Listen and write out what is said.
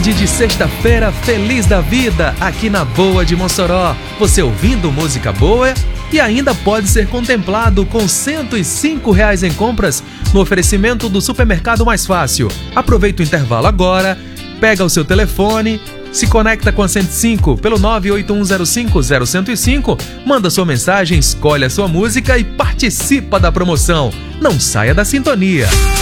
tarde de sexta-feira feliz da vida aqui na Boa de Mossoró. Você ouvindo música boa e ainda pode ser contemplado com R$ 105 em compras no oferecimento do Supermercado Mais Fácil. Aproveita o intervalo agora, pega o seu telefone, se conecta com a 105 pelo 981050105, manda sua mensagem, escolhe a sua música e participa da promoção. Não saia da sintonia.